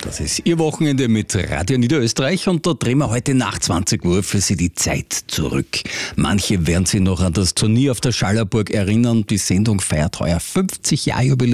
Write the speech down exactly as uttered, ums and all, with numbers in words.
Das ist Ihr Wochenende mit Radio Niederösterreich und da drehen wir heute nach zwanzig Uhr für Sie die Zeit zurück. Manche werden sich noch an das Turnier auf der Schallerburg erinnern. Die Sendung feiert heuer fünfzig Jahre Jubiläum.